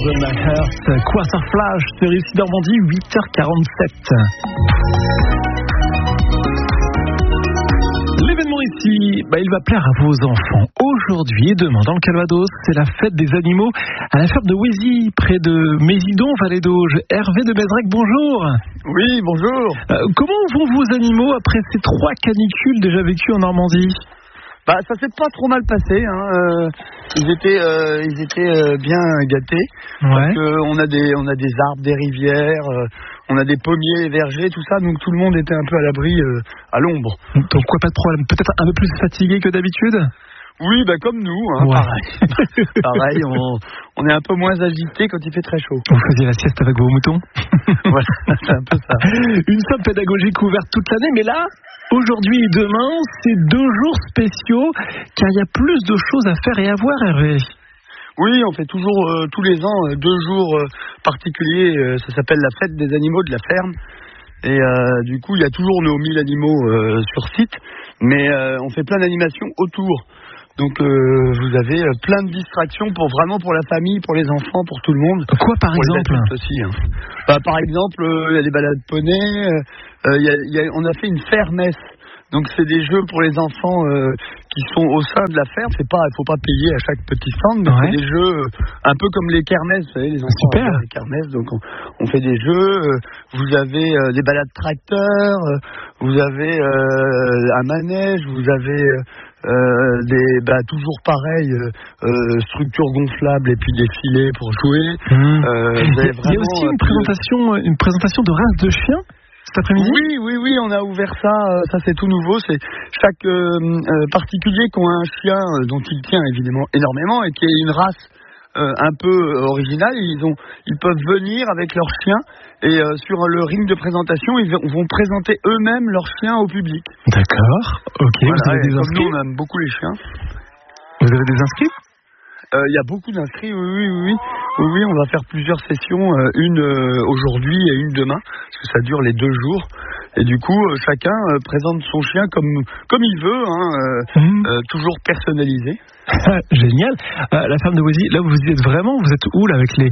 de My Heart, Quarter Flash, c'est ici Normandie, 8h47. L'événement ici, il va plaire à vos enfants. Aujourd'hui et demain, dans le Calvados, c'est la fête des animaux à la ferme de Wézy, près de Mésidon, Vallée d'Auge. Hervé de Mézrec, bonjour. Oui, bonjour. Comment vont vos animaux après ces 3 canicules déjà vécues en Normandie ? Ça s'est pas trop mal passé. Ils étaient bien gâtés. Ouais. Parce on a des arbres, des rivières, on a des pommiers, vergers, tout ça. Donc tout le monde était un peu à l'abri, à l'ombre. Donc pas de problème. Peut-être un peu plus fatigué que d'habitude ? Oui, comme nous, ouais. Pareil, on est un peu moins agité quand il fait très chaud. Vous faisiez la sieste avec vos moutons ? Voilà, c'est un peu ça. Une somme pédagogique ouverte toute l'année, mais là, aujourd'hui et demain, c'est 2 jours spéciaux, car il y a plus de choses à faire et à voir, Hervé. Oui, on fait toujours, tous les ans, 2 jours particuliers, ça s'appelle la fête des animaux de la ferme. Et du coup, il y a toujours nos 1000 animaux sur site, mais on fait plein d'animations autour. Donc vous avez plein de distractions pour la famille, pour les enfants, pour tout le monde. Quoi par exemple aussi, par exemple, il y a des balades poney, on a fait une fermesse. Donc c'est des jeux pour les enfants qui sont au sein de la ferme. Il faut pas payer à chaque petit stand, mais ouais. C'est des jeux un peu comme les kermesses, vous savez, les enfants. Super. Les kermesses. Donc on fait des jeux. Vous avez des balades tracteurs, vous avez un manège, vous avez toujours pareil, structures gonflables et puis des filets pour jouer. Il y a aussi une présentation de race de chiens cet après-midi. Oui, on a ouvert ça c'est tout nouveau. C'est chaque particulier qui a un chien dont il tient évidemment énormément et qui est une race un peu originale. Ils peuvent venir avec leur chien et sur le ring de présentation, ils vont présenter eux-mêmes leur chien au public. D'accord, ok. Voilà, vous avez des inscrits ? Nous, on aime beaucoup les chiens. Vous avez des inscrits ? Il y a beaucoup d'inscrits, oui. Oui, on va faire plusieurs sessions, une aujourd'hui et une demain, parce que ça dure les 2 jours. Et du coup, chacun présente son chien comme il veut, toujours personnalisé. Génial. La ferme de Wézy, là vous êtes où là avec les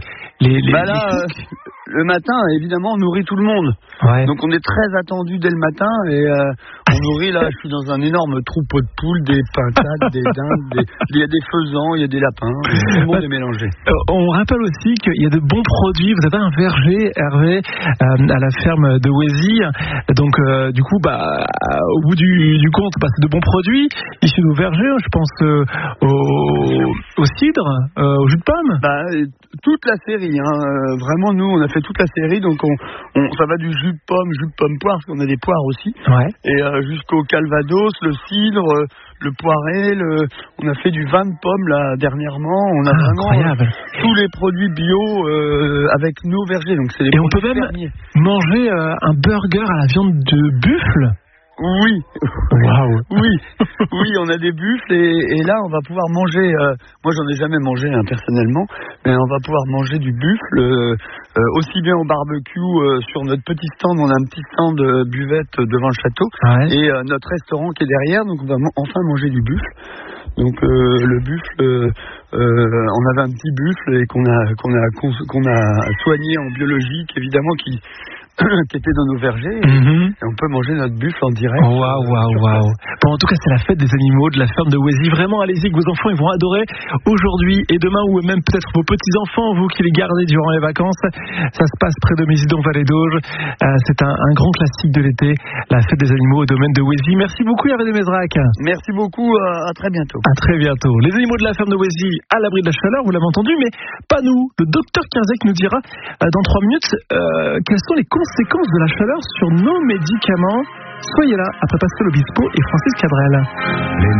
le matin, évidemment, on nourrit tout le monde. Ouais. Donc on est très attendu dès le matin et on nourrit là. Je suis dans un énorme troupeau de poules, des pintades, des dindes, il y a des faisans, il y a des lapins. Tout le monde est mélangé. On rappelle aussi qu'il y a de bons produits. Vous avez un verger, Hervé, à la ferme de Wézy. Donc du coup, au bout du compte, c'est de bons produits issus de vos vergers. Je pense au cidre, au jus de pomme. Toute la série. Vraiment, nous, on a fait toute la série. Donc ça va du jus de pomme poire, parce qu'on a des poires aussi. Ouais. Et jusqu'au calvados, le cidre, le poiré, on a fait du vin de pomme là dernièrement. On a vraiment tous les produits bio avec nos vergers. Donc c'est les on peut même manger un burger à la viande de buffle. Oui. Waouh. Oui, on a des buffles et là on va pouvoir manger. Moi j'en ai jamais mangé personnellement, mais on va pouvoir manger du buffle aussi bien au barbecue sur notre petit stand. On a un petit stand de buvette devant le château et notre restaurant qui est derrière. Donc on va enfin manger du buffle. Donc le buffle, on avait un petit buffle et qu'on a soigné en biologique évidemment qui était dans nos vergers et on peut manger notre buffle en direct. Waouh. Bon, en tout cas, c'est la fête des animaux de la ferme de Wézy. Vraiment, allez-y, que vos enfants ils vont adorer aujourd'hui et demain, ou même peut-être vos petits-enfants, vous qui les gardez durant les vacances. Ça se passe près de Mésidon, Vallée d'Auge. C'est un grand classique de l'été, la fête des animaux au domaine de Wézy. Merci beaucoup, Hervé de Mézrec. Merci beaucoup, à très bientôt. À très bientôt. Les animaux de la ferme de Wézy à l'abri de la chaleur, vous l'avez entendu, mais pas nous. Le docteur Kierzek nous dira dans 3 minutes quelles sont les conséquences de la chaleur sur nos médicaments. Soyez là après Pascal Obispo et Francis Cabrel.